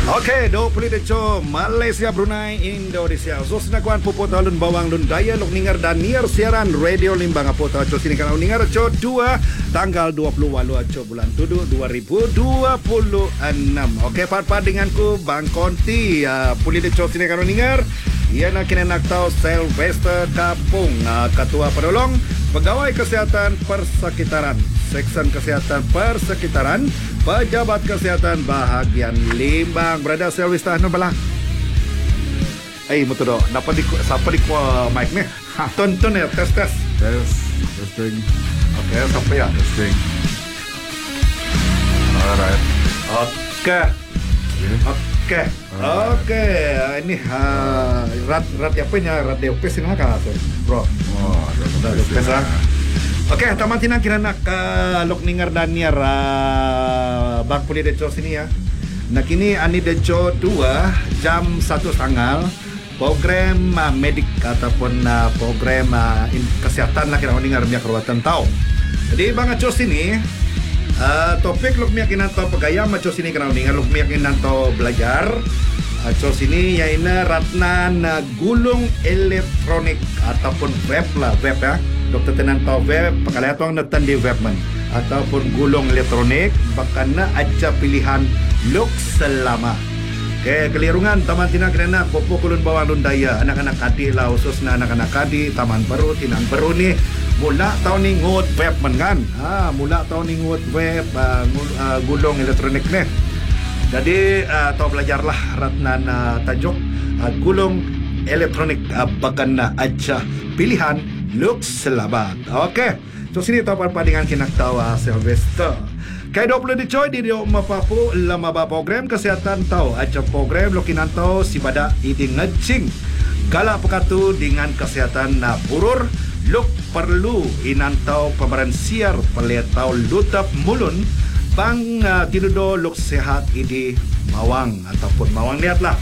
Okey, 20 Deco, Malaysia, Brunei, Indonesia. Sos nakuan puput alun bawang lun daya luk ningar dan niar siaran radio limbang apo ta co sini kalau ningar co 2 tanggal 28 co bulan 7 2026. Okey, pat denganku Bang Konti, puli Deco sini kalau ningar. Ia nak kena nak tahu Sylvester Kapung, Ketua Penolong Pegawai Kesihatan Persekitaran, Seksyen Kesihatan Persekitaran, Pejabat Kesihatan Bahagian Limbang. Berada Sylvester no bala. Betul dok. Dapat siapa di mic ni? Tonton ya, tes. Testing. Okey, sampai ya. Testing. Alright. Okey. Ini rat apa ni? Rat DOP sini lah bro. DOP lah. Okey, taman tinang kira nak lok ningar dan niar Bang Puli Deco sini ya. Nak ini ani Deco 2 jam 1.30 program medik ataupun program kesihatan lah kira ningar miak rawatan tau. Jadi Bang Aco sini topik lok miak inanto pegayam Aco sini kira ningar lok miak inanto belajar. Aco sini yaina ratnan gulung elektronik ataupun web ya. Doktor tenan tahu web, pakai tuang natan di web man ataupun gulung elektronik, bahkan aja pilihan luk selama. Okay, kelirungan taman tina kerana popo kulun bawang lun daya anak-anak kadi lah khususnya anak-anak kadi taman baru tinang baru ni mula tahun ni ngut web man kan. Mula tahun ni ngut web gulung elektronik ni. Jadi tahu belajarlah ratnan tajuk gulung elektronik bahkan aja pilihan Luk selamat. Okey. So sini tahu dengan kinak tahu Sylvester. Kaya 20 dicoy di mapapu lama ba program kesihatan tahu aja program lokinan tahu si pada idi ngecing. Kala pekatu dengan kesihatan purur luk perlu inan tahu pemeran siar pelet tahu lutap mulun bang tidudo luk sehat idi mawang ataupun mawang lihatlah.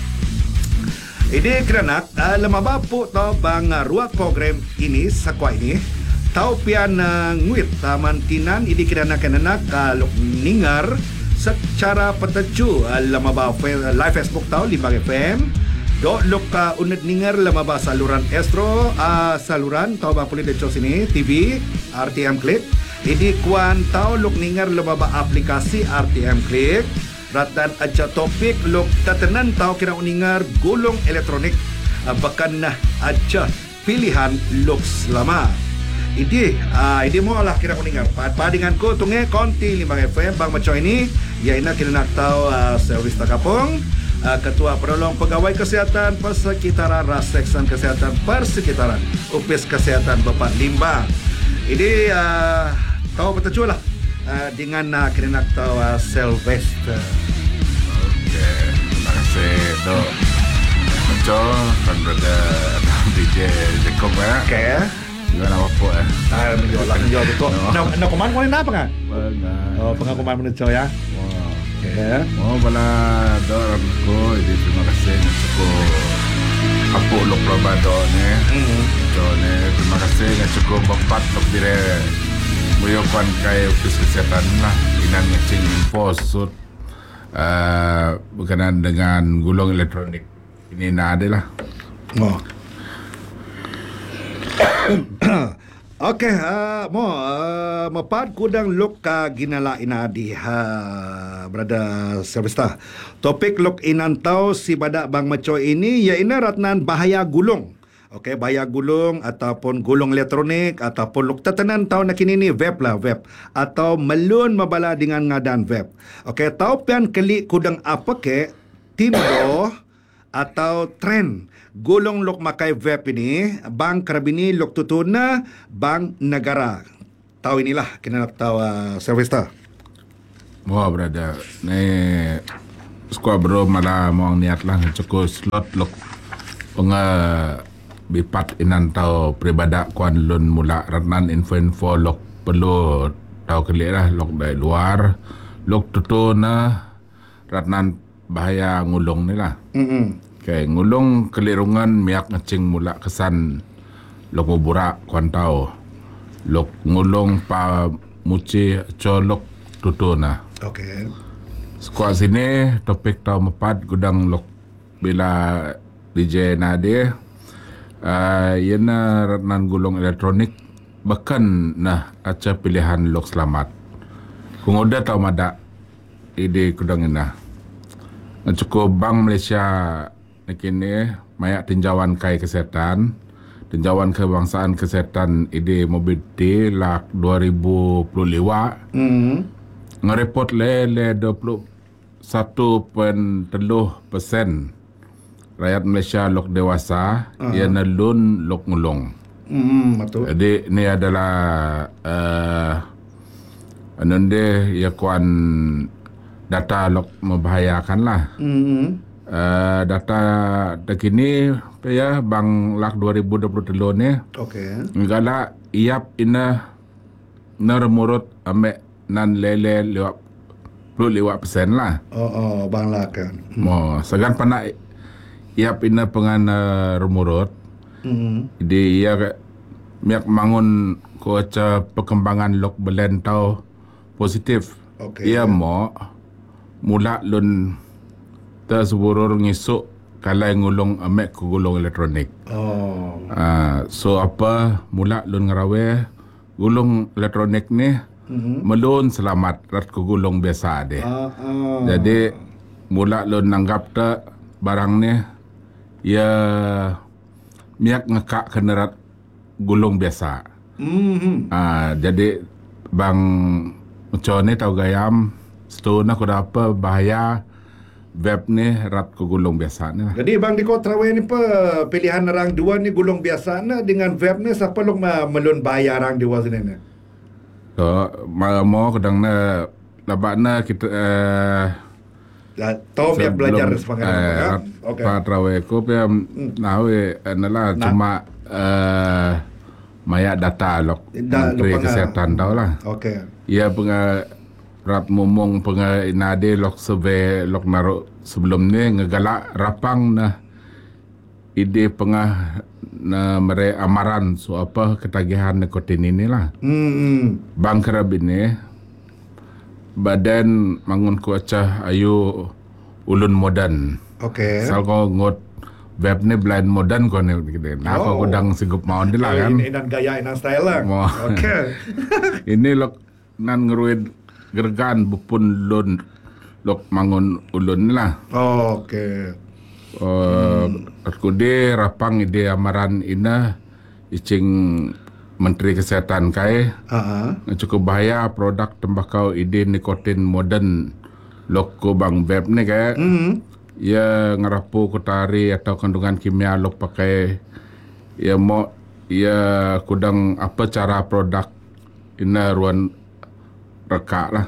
Ini kerana lama bapu tau bang ruat program ini sakwa ini tau pian nguit taman tinan ini kerana kena kalau ningar secara petecu lama ba live Facebook tau Limbang FM do luk unit ningar lama ba saluran Astro saluran tau bang Puli Deco sini TV RTM Klik ini kuan tau luk ningar lama ba aplikasi RTM Klik ratan aja topik lok tatenan tahu kira uningar gulung elektronik bahkan aja pilihan lok selama ini mau lah kira uningar dengan ko tunge Konti Limbang FM Bang Maco ini ya ina kira nak tahu Sylvester Kapung Ketua Penolong Pegawai Kesihatan Persekitaran Seksyen Kesihatan Persekitaran UPIS Kesihatan Bapak Limbang ini tahu betul lah dengan kira nak tahu Sylvester. Okey, terima kasih dok. Macam kan berada DJ Dekom ya. Okey. Jangan apa-apa menjual betul. Nak koman apa kan? Pengakuman menuju ya. Okey. Bala dok aku ini terima kasih cukup apa lok Ramadan ni. Terima kasih cukup bapak lok dire Muyokan kaya ofis kesihatan lah inan ngecing info sud berkenaan dengan gulung elektronik ini nak ada lah. Okey, mapad kudang luk ginala inadi berada Sylvester. Topik luk inantau si badak Bang Maco ini ya ina ratnan bahaya gulung. Okey, bahaya gulung ataupun gulung elektronik ataupun luk tetenan tahu nak ini web atau melun mabala dengan ngadan web. Okey, tahu pian klik kudang apa ke tindo atau trend gulung luk makai web ini bang karabini luk tutuna bang negara. Tahu inilah kena nak tahu Sylvester. Berada ni skuad bro malah mau niat lah cukup slot luk bipat inan tau peribada kuan lun mula ratnan info lok perlu tau kelik lah lok dari luar lok tutu na ratnan bahaya ngulung ni lah. Okay, ngulung kelirungan miak ngecing mula kesan lok burak kuan tau lok ngulung pa muci colok tutu na. Okay. Skuat sini topik tau mepat gudang lok bila DJ Nadir. Iana Ratnan gulung elektronik bahkan nah aca pilihan lok selamat. Kungoda tau madak ide kudang ina. Cukup Bank Malaysia kini mayak tinjauan kai kesihatan, tinjauan kebangsaan kesihatan ide mobiliti lak 2025. Ngereport le 21.3% rakyat Malaysia lok dewasa ia nalun lok ngulong. Betul. Jadi ini adalah anunde ia kuan data lok membahayakan lah. Data terkini ya bang lak 2023 ni. Okey. Ngala iap ina nermurut ame nan lele 25% lah. Bang lah kan. Mo segan panak iap ina pengan rumurut. Jadi ia miak mangun ko aca perkembangan lok belen tau positif. Okey. Ia mo mula lun terseburur ngisuk kalai ngulung amek ku gulung elektronik. So apa mula lun ngarawe gulung elektronik ni melun selamat rat ku gulung biasa deh. Jadi mula lun nanggap ta barang ni ia miak ngekak kena rat gulung biasa. Jadi bang macam ni tau gayam setuna aku apa bahaya web ni rat ku gulung biasa ni lah. Jadi bang di Kota Rawai ni pilihan orang dua ni gulung biasa na dengan web ni siapa lok melun bahaya orang dua sini ni. So, mau kadang na labakna kita tahu biar belajar sepanjang okey. Pak Rawai ko pia nawe analah cuma maya data lok Menteri Kesihatan tau lah. Okey. Ia penga rat mumung penga inade lok survey lok naruh sebelum ni ngegalak rapang na ide pengah na mere amaran so apa ketagihan nikotin ini lah. Bang kerab ini badan mangun kuaca ayu ulun modern. Okey. Sal ko ngot web ni blind modern ko ni gede. Nah ko kudang sigup maun di lah kan. Inan gaya inan style lah. Okey. Ini lok nan ngeruid gergan bupun lun lok mangun ulun ni lah. Okey. Kude rapang ide amaran ina icing Menteri Kesihatan kai. Cukup bahaya produk tembakau ide nikotin modern loko bang vape ni kai. Ia ngerapu kutari atau kandungan kimia lok pakai ia mo ia kudang apa cara produk ina ruan reka lah.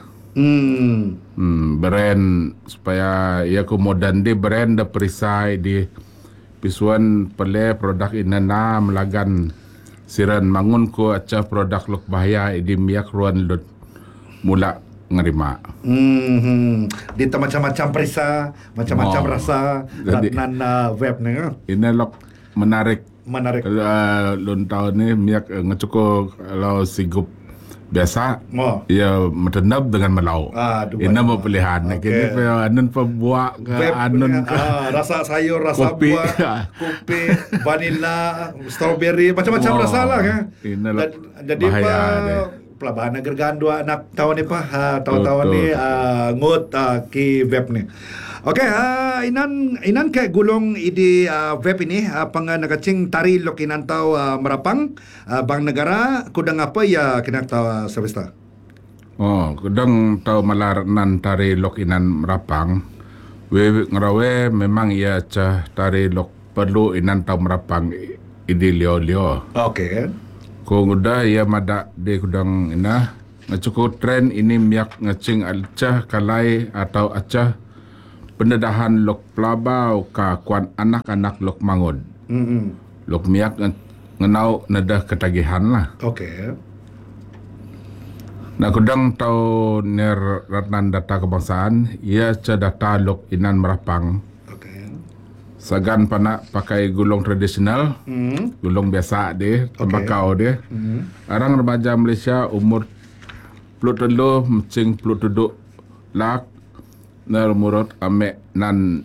Brand supaya ia ku modern di brand da perisai di pisuan pele produk ina na melagan siran mangun ku aca produk lok bahaya di miak ruan lut mula ngerima. Di macam-macam perisa, macam-macam rasa nan web ni. Ini lok menarik. Lun tahun ni miak ngecukup kalau sigup biasa ia metenab dengan melau. Ini mau pilihan. Kini anun pembuat anun rasa sayur, rasa kopi. Buah, kopi, vanilla, strawberry, macam-macam rasa lah kan. Jadi pelabahan gergan dua anak tahun ni tahun ni ngut ki web ni. Okey, inan ke gulung ide web ini pangan nakacing tari lok inan tahu merapang Bank Negara kudang apa ya kena tahu sebesta. Kudang tahu malar nan tari lok inan merapang. We ngerawe memang ia cah tari lok perlu inan tahu merapang ide lio-lio. Okey. Ko nguda ia madak de kudang ina ngacukup trend ini miak ngacing acah kalai atau acah pendedahan lok pelabau ka kuan anak-anak lok mangun. Lok miak ngenau nedah ketagihan lah. Okey. Nak kudang tau ner Ratnan Data Kebangsaan ia ca data lok inan merapang. Sagan panak pakai gulung tradisional, gulung biasa dia, tembakau dia. Orang remaja Malaysia umur 23 mencing 27 lak Narmurot ame nan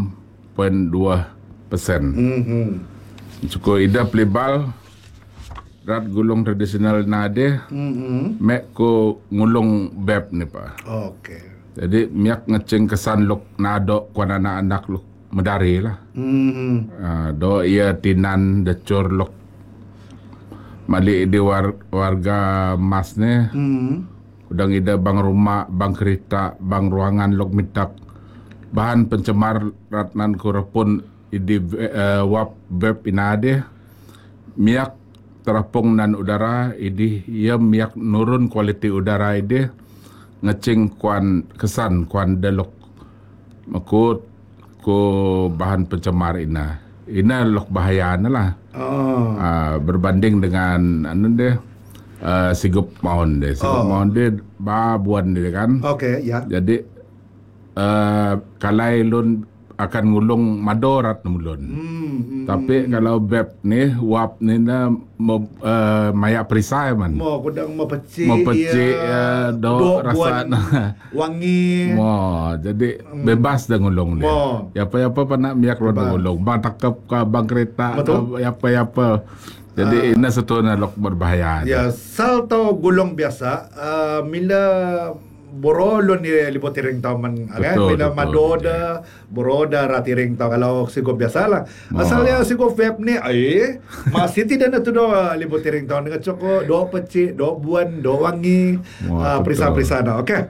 6.2%. Cukup ida pelibal rat gulung tradisional nade. Mek ko ngulung beb ni pa. Okey. Jadi miak ngeceng kesan luk nado kuan anak-anak luk medari lah. Do ia tinan decur luk mali di warga mas ni. Udang ida bang rumah, bang kereta, bang ruangan lok mitak bahan pencemar ratnan kurapun idi wap beb inade miak terapung nan udara idi ia miak nurun kualiti udara ide ngecing kuan kesan kuan delok makut ko bahan pencemar ina lok bahaya lah. Berbanding dengan anu deh sigup mahon deh. Sigup mahon deh babuan deh kan. Okey, ya. Jadi kalai lun akan ngulung madorat mulun. Tapi kalau beb ni wap ni na maya perisai man. Mo kudang mo pecik. Mo pecik do rasa wangi. Mo jadi bebas dah ngulung dia. Ya apa-apa panak miak ron ngulung. Bang takap ka bang kereta apa-apa. Jadi ina satu na lok berbahaya. Ya, sal tau gulong biasa mila borolo ni libotiring tau man kan mila madoda boroda ratiring tau kalau sigop biasa lah. Asalnya sigop vape ni masih tidak na tu do libotiring tau dengan coko do pecik, do buan, do wangi, perisa-perisa na. Okey.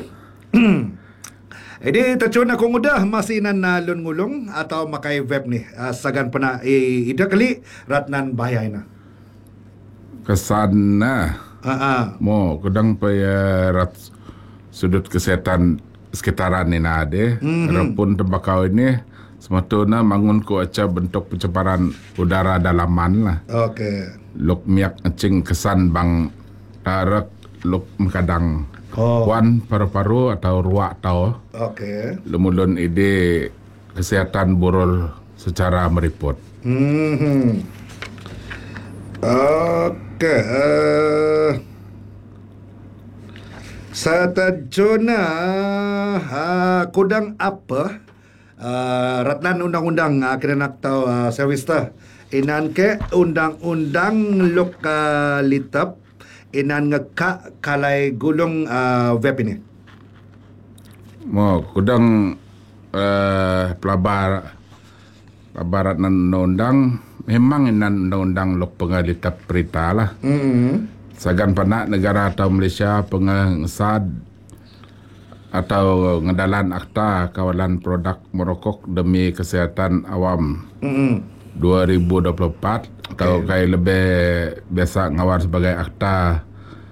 Jadi tacun ako mudah masih nan nalun ngulong atau makai vape ni sagan pernah ida kali ratnan bahaya na. Kesan na. Mo kudang pa rat sudut kesehatan sekitaran ni nade. Repun tembakau ini sematuna mangun ko aca bentuk pencemaran udara dalaman lah. Okey. Luk miak ngecing kesan bang tarak luk mengkadang kuan paru-paru atau ruak tau. Okey. Lemulun ide kesehatan burul secara meriput. Okey. Satajuna kudang apa ratnan undang-undang kena nak tahu servista inan ke undang-undang lokalitap inan ngeka kalai gulung web ini. Mo kudang pelabarat nan undang memang inan undang-undang lok pengalitap perita lah. Sagan panak negara atau Malaysia pengesad atau ngedalan akta kawalan produk merokok demi kesihatan awam 2024 atau kai lebih biasa ngawar sebagai akta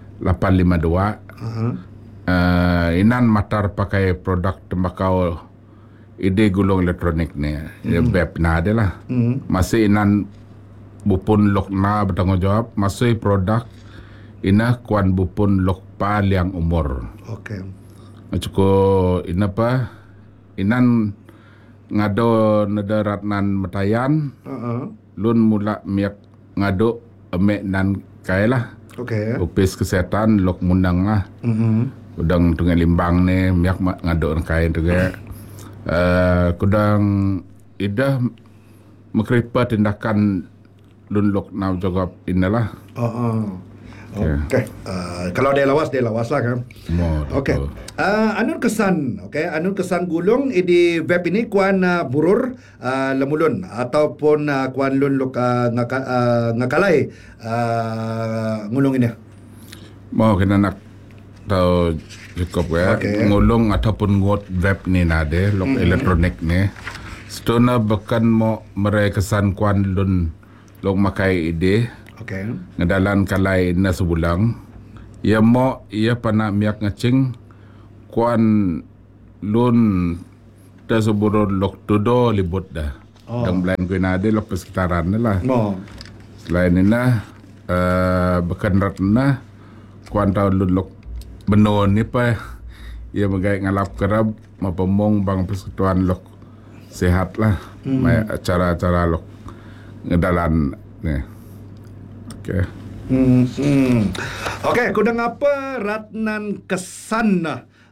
852. Inan matar pakai produk tembakau ide gulung elektronik ni beb na adalah masih inan bupun lokna bertanggungjawab masih produk ina kuan bupun lokpa liang umur. Okey. Cukup ina pa inan ngado nederatnan metayan. Lun mula miak ngado emek nan kailah. Okey. Opis kesehatan lok mundang lah. Kudang tungai limbang ni miak ngado kai juga. Kudang idah mengkripa tindakan lun lok na jawab inalah. Okey. Kalau dia lawas lah kan. Okey. Anun kesan, anun kesan gulung di web ini kuan burur lemulun ataupun kuan lun luk ngakalai ngulung ini. Mau kena nak tahu cukup ya. Ngulung ataupun ngot web ni nade luk elektronik ni. Setuna bahkan mau mereka kesan kuan lun luk makai ide. Okey. Ngedalan kalai na sebulang. Ia mo ia pana miak ngecing kuan lun tersebut lok tudo libut dah. Yang belain ko na de lok persekitaran lah. Selain ina bekan ratna kuan tau lun lok benon ni pa ia magai ngalap kerab mapemong bang persekutuan lok sehat lah. Mai acara-acara lok ngedalan ni. Okey. Okey, Okey, kudang apa ratnan kesan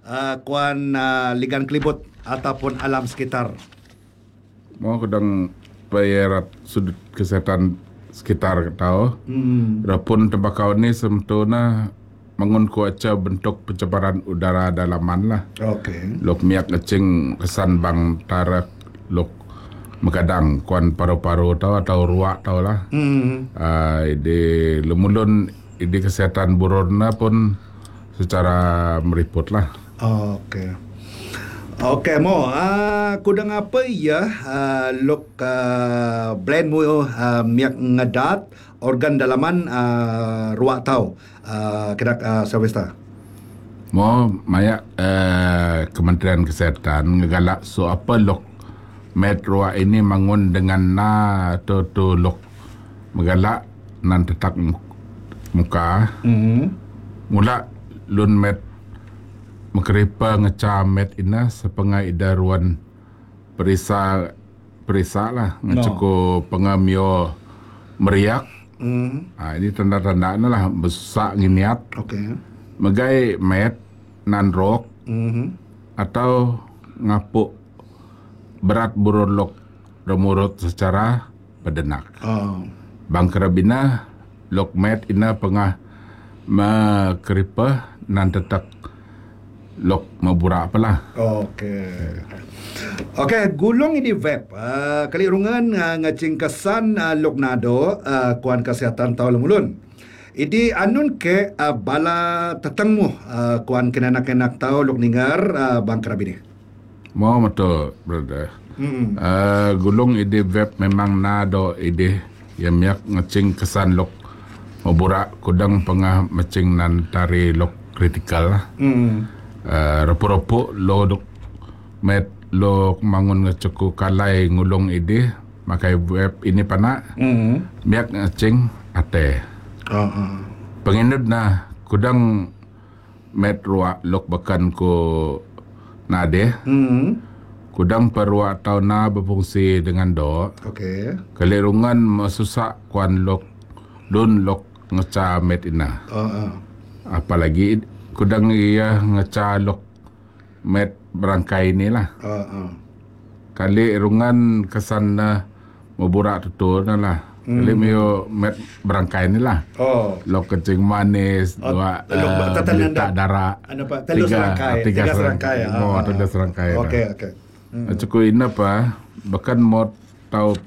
kuan ligan kelibut ataupun alam sekitar. Mau kadang bayarat sudut kesehatan sekitar tahu. Rapun tembakau ni semtuna mangun kuaca bentuk pencemaran udara dalaman lah. Okey. Lok miak ngecing kesan bang tarak lok makadang kuan paru-paru tahu atau ruak tahu lah. Di lemulun di kesehatan bururna pun secara meriput lah. Okey. Okey mo, kudang apa ya lok blend mo miak ngadat organ dalaman ruak tau kena Sylvester. Mo maya Kementerian Kesehatan ngegalak so apa lok med ruak ini mangun dengan na tu lok megalak nan tetak muka. Mula lun med mengkeripa ngeca med ina sepengai idaruan perisa lah ngeceko pengamio meriak. Ini tanda-tanda lah besak nginiat. Okey. Megai med nan rok atau ngapuk berat burur lok remurut secara bedenak. Bang kerabina lok med ina pengah mengkeripa nan tetak lok maburak apalah. Okey, gulong ini vape. Kali rungan ngacing kesan lok nado kuan kesihatan tahu lemulun. Idi anun ke bala tetengmu kuan kenanak-kenak tahu lok ningar bang kerabini. Mau betul, brother. Gulung ide vape memang nado ide yang miak ngacing kesan lok maburak kudang pengah macing nan tari lok kritikal lah. Rapo-rapo lo dok met lo mangun ngeceku kalai ngulung ide makai web ini pana miak ngecing ate penginut na kudang met ruak lok bakan ko nade kudang perruak tau na berfungsi dengan do. Kelirungan masusak kuan lok dun lok ngeca met ina apalagi kudang ia ngeca lok met berangkai ni lah. Kali rungan kesan na maburak tutur na lah. Kali mio met berangkai ni lah. Lok kencing manis, dua tak darah. Tiga serangkai. Tiga serangkai. Okey. Cukup ina pa, bahkan mau tahu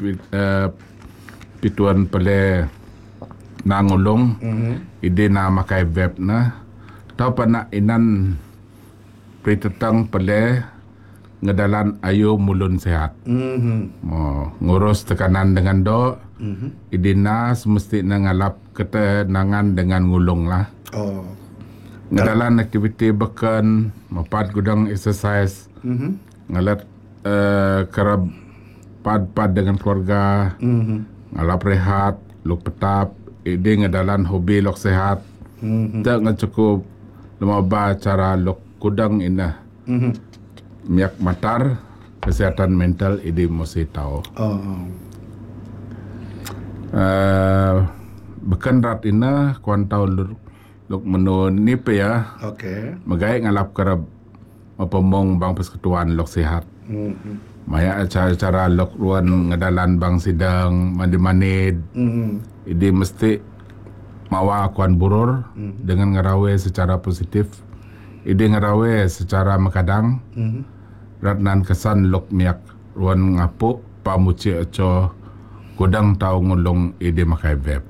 pituan pele nangulung, ide na makai web na. Tahu pa na inan pritetang pele ngedalan ayo mulun sehat. Ngurus tekanan dengan do. Idina semesti ngalap ketenangan dengan ngulung lah. Ngedalan aktiviti bekan, mapat gudang exercise. Ngalat kerap pad dengan keluarga. Ngalap rehat, luk petap. Ide ngedalan hobi lok sehat. Tak cukup lemaba cara lok kudang ina miak matar kesehatan mental ini mesti tahu. Bekan rat ina kuan tahu luk menu ni pe ya. Magai ngalap kerap mapemong bang persekutuan lok sehat. Maya cara-cara lok ruan ngadalan bang sidang mandi-manid. Ini mesti mawa kuan burur dengan ngarawe secara positif. Ide ngarawe secara makadang. Ratnan kesan lok miak ruan ngapuk pamuci aco kudang tau ngulung ide makai web.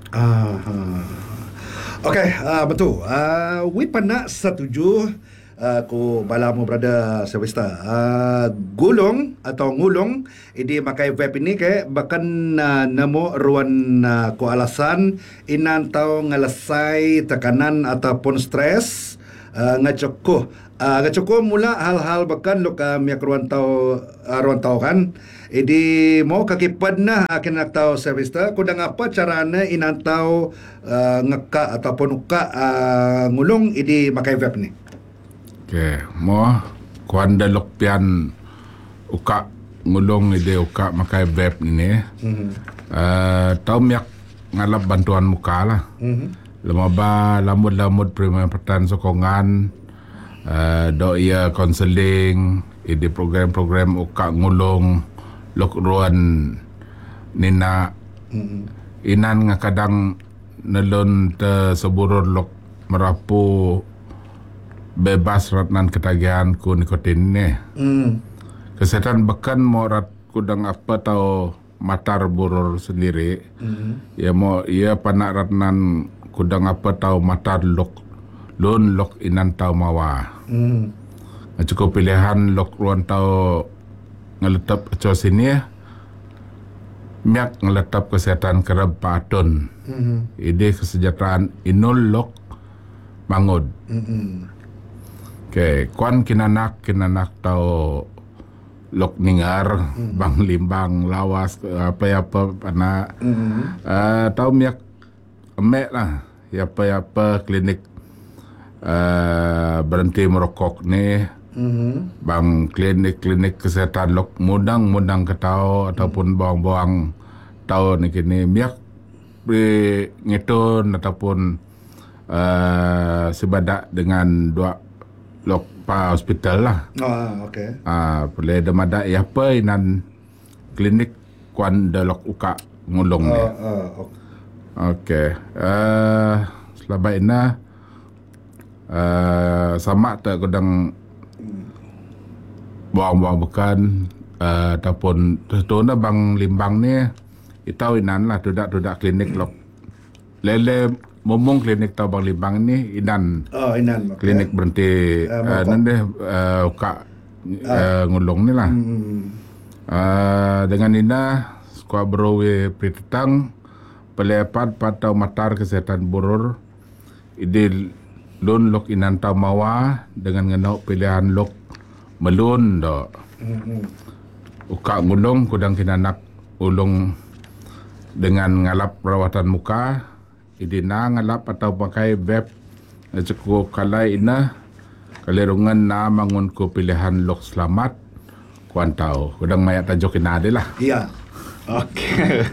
Okey, betul. We pernah setuju ko balamu brother Sylvester. Gulung atau ngulung ini makai web ini ke bahkan namo ruan ko alasan inan tau ngalasai tekanan ataupun stres ngacoko mula hal-hal bahkan lok miak ruan tau kan idi mau kakipad na akin nak tau Sylvester kudang apa carana inan tau ngeka ataupun uka ngulung idi makai web ni. Mo kuan dalok pian uka ngulung ide uka makai web ni. Tau miak ngalap bantuan muka lah. Lemaba lamud-lamud pertanian sokongan do ia konseling di program-program uka ngulung lok ruan nina inan nga kadang nelon te seburur lok merapu bebas ratnan ketagihan ku nikotin ni. Kesehatan bekan mo rat kudang apa tau matar burur sendiri. Ya mo ia panak ratnan kudang apa tau matar lok lon lok inan tau mawa. Cukup pilihan lok ruan tau ngeletap co sini miak ngeletap kesehatan kerab patun. Ide kesejahteraan inul lok mangod. Okay, kuan kinanak tau lok ningar bang limbang lawas apa pana tau miak emek lah apa klinik berhenti merokok ni bang klinik kesehatan lok mudang ketau ataupun bawang tau ni kini miak ngitun ataupun sebadak dengan dua lok pa hospital lah. Okay. Boleh demada ya apa inan klinik kuan delok uka ngulung ni. Okay. Selama ina sama tak kudang buang-buang bukan ataupun tu na bang limbang ni itau inan lah tudak klinik lok lele momong klinik tau bang limbang ni inan klinik berhenti nanti uka ngulung ni lah. Dengan ina skua berowe pritetang pelepat patau matar kesehatan burur ide lon lok inan tau mawa dengan ngenau pilihan lok melun do. Uka ngulung kudang kinanak ulung dengan ngalap perawatan muka idina ngalap atau pakai vape cukup kalai ina kalirungan na mangun ko pilihan lok selamat kuan tau kudang mayat tajuk ina ade lah. Ya. Okay.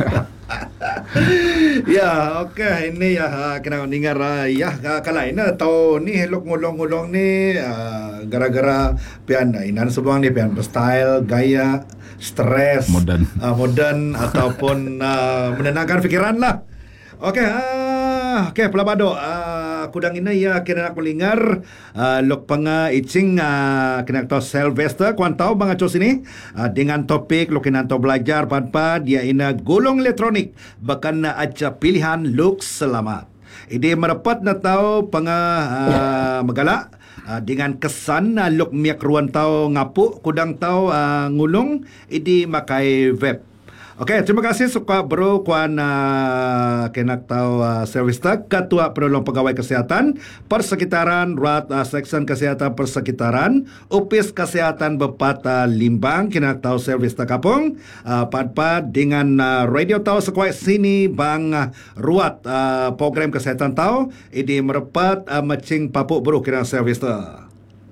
Ya, okay. Ini ya kena dengar ya kalai na tau ni lok ngulong ni gara-gara pian inan sebuang ni pian style gaya stres modern ataupun menenangkan fikiran lah. Okey, okey pelabado kudang ina ya kena nak melingar lok panga icing kena tahu Sylvester kuan tahu bang aco sini dengan topik lok kena tahu belajar pad dia ina gulung elektronik bahkan aja pilihan lok selamat. Ini merapat na tahu panga megala dengan kesan lok miak ruan tahu ngapuk kudang tahu ngulung ini makai vape. Okey, terima kasih suka bro kuan kenak tahu Service Tak Ketua Penolong Pegawai Kesihatan Persekitaran Rat Seksyen Kesihatan Persekitaran Opis Kesihatan Bepat Limbang kenak tahu Service Tak Kapung pad dengan radio tahu sekuat sini bang ruat program kesihatan tahu ini merepat macing papuk bro kenak Service Tak.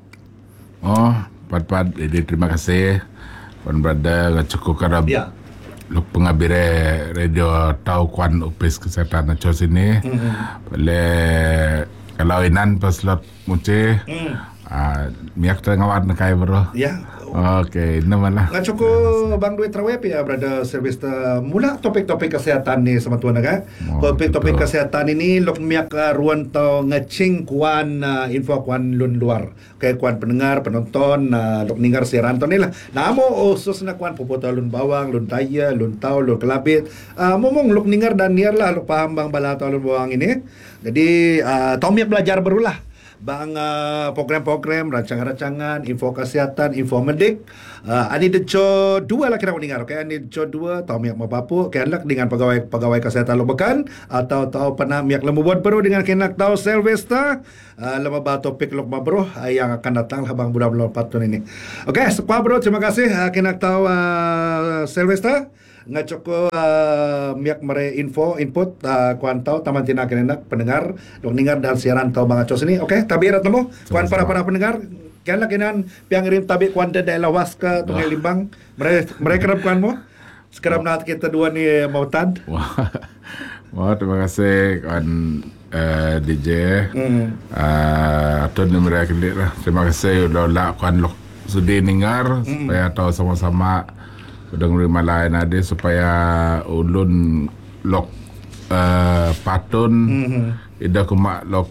Pad ini terima kasih Puan Brother cukup karab. Ya. Luk pengabire radio tahu kuan opis kesehatan aco sini. Boleh kalau inan pas lot muci. Miak tengawat nakai bro. Ya. Okey, nama lah. Ngacoko bang duit traweb ya brother service mula topik-topik kesehatan ni sama tuan kan. Topik-topik kesehatan ini lok miak ruan tau ngecing kuan info kuan lun luar. Okey kuan pendengar, penonton lok ningar siaran tu ni lah. Namo khusus na kuan popota lun bawang, lun taya, lun tau, lun kelabit. Momong lok ningar dan niar lah lok paham bang bala tau lun bawang ini. Jadi tau miak belajar berulah. Bang program-program, rancangan-rancangan, info kesihatan, info medik. Ani deco dua lah kena mendengar. Okay? Ani deco dua, tahu miak mapapu. Kenak dengan pegawai kesihatan lo bekan. Atau tahu pernah miak lembu buat baru dengan kenak tahu Sylvester. Lama bah topik lok bro yang akan datang lah bang bulan-bulan patun ini. Okay, sepa bro, terima kasih. Kenak tahu Sylvester. Ngacoko miak mere input kuan tau taman tina kenenak pendengar dong ningar dan siaran tau bang acos ini. Okey, tabirat namo kuan para pendengar kena kenan piang ngirim tabi kuan de lawas ke Tungai Limbang mereka kerap kuan mo sekarang nak kita dua ni mautan. Terima kasih kawan DJ. Atau nomor kelik lah. Terima kasih udah kawan lok sudi dengar supaya tahu sama-sama udah ngeri malayan ada supaya ulun lok patun ida kumak lok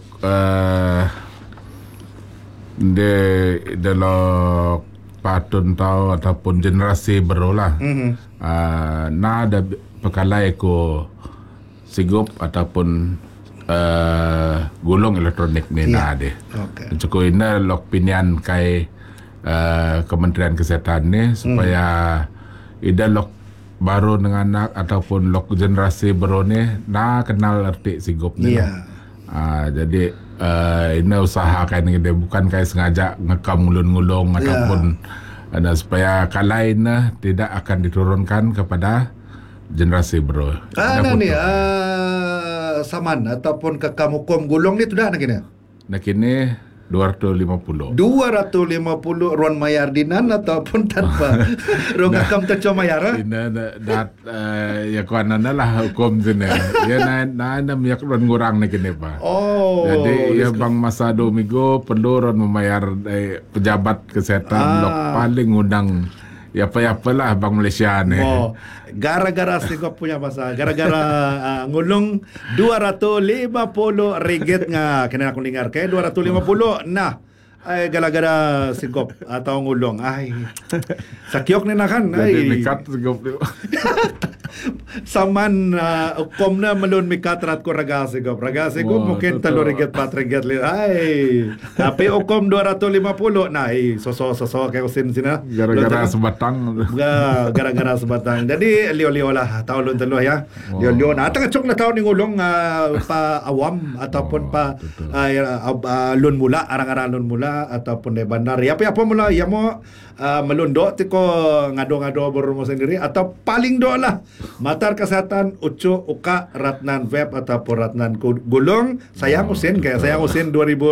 de lok patun tau ataupun generasi baru lah. Na ada pekalai ko sigup ataupun gulung elektronik ni na ada. Cukup ina lok pinian kai Kementerian Kesehatan ni supaya ida lok baru dengan anak ataupun lok generasi baru ni na kenal arti sigup ni. Jadi ini usaha kain ni bukan kain sengaja ngekam ngulung-ngulung ataupun supaya kalain tidak akan diturunkan kepada generasi baru. Ni saman ataupun kekam hukum gulung ni tu dah nak kini. Nak kini 250 Ron mayar dinan ataupun tanpa Ron ngakam terco mayar ya kuanan lah hukum sini ya na miyak ron ngurang na kini pa jadi ya bang masa 2 minggu perlu ron memayar pejabat kesehatan lok paling undang ya apa lah bang Malaysia ni gara-gara sigop punya masa gara-gara ngulung 250 ringgit nga kena aku dengar kay 250 nah ay gara-gara sigop atau ngulung ay sakyok ni na kan ay mikat sigop ni saman hukom na malun mikat rat ko raga sigop mungkin 3 ringgit 4 ringgit ay tapi hukom 250 nah soso kay usin sina gara-gara sebatang gara-gara sebatang jadi liyo-liyo lah tahun telu ya liyo-liyo na tengah cok na tahun ni ngulung pa awam ataupun pa lun mula arang-arang lun mula ataupun di bandar apa mula ya mo melundok tiko ngado-ngado berumo sendiri atau paling do lah Matar Kesehatan Ucu Uka Ratnan Web ataupun Ratnan Gulung sayang usin 250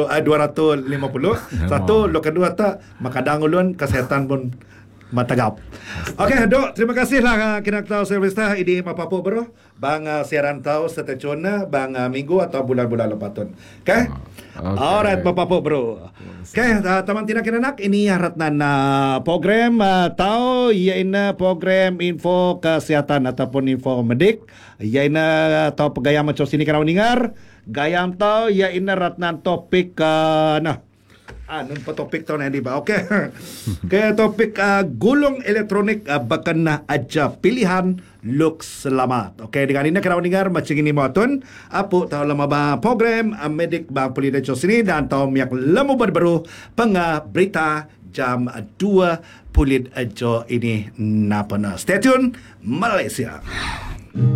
satu lo kedua tak makadang ulun kesehatan pun matagap. Okey, Dok, terima kasih lah kena tahu servis tah ini mapapo bro. Bang siaran tahu setecuna bang minggu atau bulan-bulan lepatun. Okey? Alright, mapapo bro. Okey, teman tina kinanak ini Ratnan program tahu iaina program info kesehatan ataupun info medik. Iaina tahu pegayam macam sini kalau dengar. Gayam tahu iaina Ratnan topik nun pa topik to na di ba? Okay. Kaya topik gulong elektronik bakan na aja pilihan look selamat. Okay, dengan ini kena dengar macam ini maton. Apo tahu lama ba program medik ba puli dejo sini dan tahu miak lemu baru berita jam 2 pulit ajo ini napana. Stay tune Malaysia.